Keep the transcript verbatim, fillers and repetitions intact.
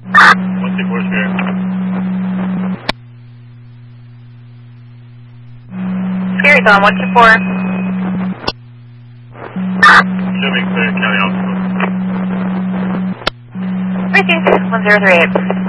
one two four Spirit. Spirit's on one two four. Show me clear, County Officer. Received one zero three eight.